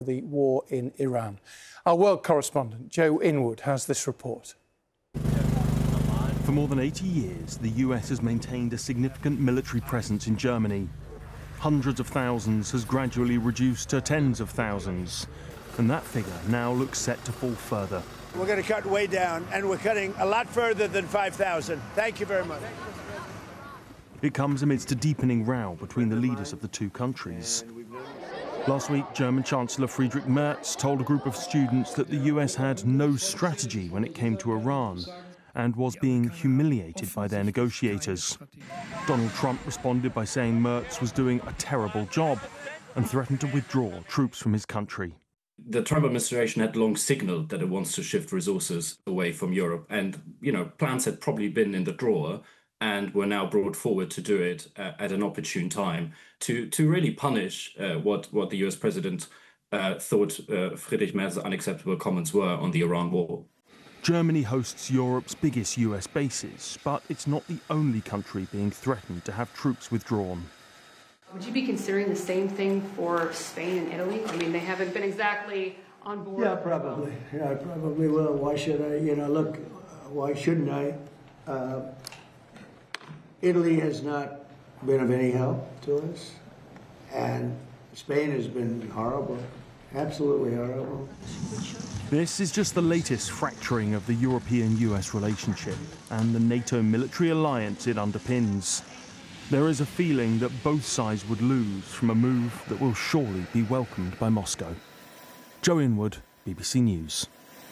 the war in Iran. Our world correspondent, Joe Inwood, has this report. For more than 80 years, the US has maintained a significant military presence in Germany. Hundreds of thousands has gradually reduced to tens of thousands, and that figure now looks set to fall further. We're going to cut way down, and we're cutting a lot further than 5,000. Thank you very much. It comes amidst a deepening row between the leaders of the two countries. Last week, German Chancellor Friedrich Merz told a group of students that the US had no strategy when it came to Iran and was being humiliated by their negotiators. Donald Trump responded by saying Merz was doing a terrible job and threatened to withdraw troops from his country. The Trump administration had long signaled that it wants to shift resources away from Europe, and plans had probably been in the drawer and were now brought forward to do it at an opportune time to really punish what the US president thought Friedrich Merz's unacceptable comments were on the Iran war. Germany hosts Europe's biggest US bases, but it's not the only country being threatened to have troops withdrawn. Would you be considering the same thing for Spain and Italy? I mean, they haven't been exactly on board. Yeah, probably. Yeah, I probably will. Why should I? Look, why shouldn't I? Italy has not been of any help to us, and Spain has been horrible, absolutely horrible. This is just the latest fracturing of the European-US relationship and the NATO military alliance it underpins. There is a feeling that both sides would lose from a move that will surely be welcomed by Moscow. Joe Inwood, BBC News.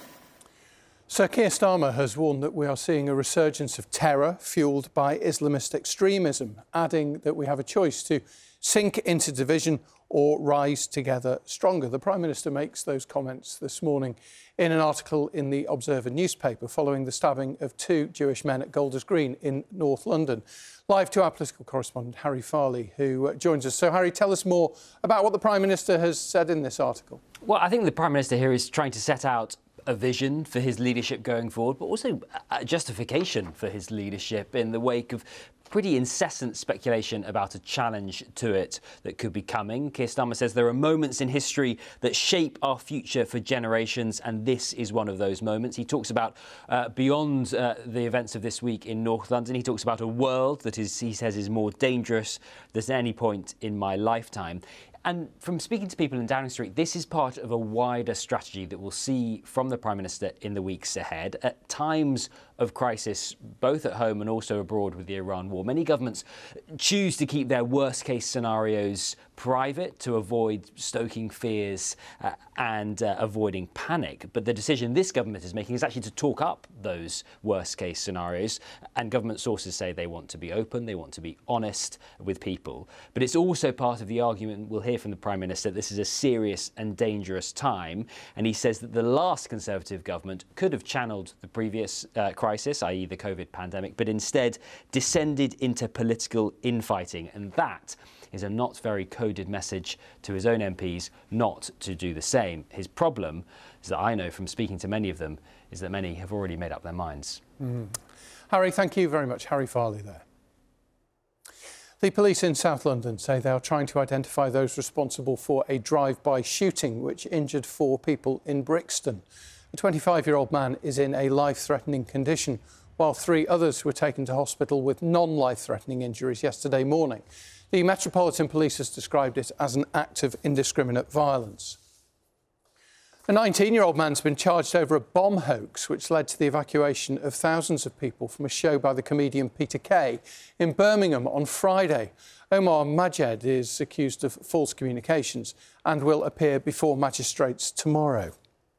Sir Keir Starmer has warned that we are seeing a resurgence of terror fuelled by Islamist extremism, adding that we have a choice to sink into division or rise together stronger. The Prime Minister makes those comments this morning in an article in the Observer newspaper following the stabbing of two Jewish men at Golders Green in North London. Live to our political correspondent, Harry Farley, who joins us. So, Harry, tell us more about what the Prime Minister has said in this article. Well, I think the Prime Minister here is trying to set out a vision for his leadership going forward, but also a justification for his leadership in the wake of pretty incessant speculation about a challenge to it that could be coming. Keir Starmer says there are moments in history that shape our future for generations, and this is one of those moments. He talks about beyond the events of this week in North London. He talks about a world that he says is more dangerous than any point in my lifetime. And from speaking to people in Downing Street, this is part of a wider strategy that we'll see from the Prime Minister in the weeks ahead. At times of crisis, both at home and also abroad with the Iran war, many governments choose to keep their worst-case scenarios private to avoid stoking fears and avoiding panic. But the decision this government is making is actually to talk up those worst-case scenarios. And government sources say they want to be open, they want to be honest with people. But it's also part of the argument we'll hear from the Prime Minister that this is a serious and dangerous time. And he says that the last Conservative government could have channeled the previous crisis, i.e. the COVID pandemic, but instead descended into political infighting. And that is a not very coded message to his own MPs not to do the same. His problem, is that I know from speaking to many of them, is that many have already made up their minds. Harry, thank you very much. Harry Farley there. The police in South London say they are trying to identify those responsible for a drive-by shooting which injured 4 people in Brixton. A 25-year-old man is in a life-threatening condition, while 3 others were taken to hospital with non-life-threatening injuries yesterday morning. The Metropolitan Police has described it as an act of indiscriminate violence. A 19-year-old man's been charged over a bomb hoax which led to the evacuation of thousands of people from a show by the comedian Peter Kay in Birmingham on Friday. Omar Majed is accused of false communications and will appear before magistrates tomorrow.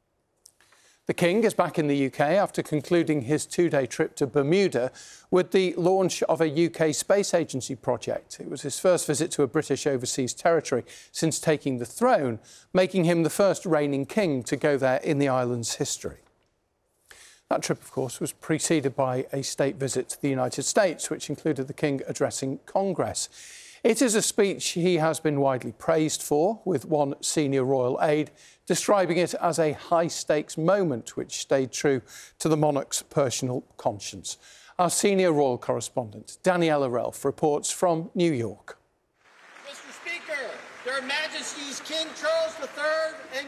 The King is back in the UK after concluding his 2-day trip to Bermuda with the launch of a UK Space Agency project. It was his first visit to a British overseas territory since taking the throne, making him the first reigning king to go there in the island's history. That trip, of course, was preceded by a state visit to the United States, which included the King addressing Congress. It is a speech he has been widely praised for, with one senior royal aide describing it as a high-stakes moment which stayed true to the monarch's personal conscience. Our senior royal correspondent, Daniela Relf, reports from New York. Mr. Speaker, Your Majesties King Charles III and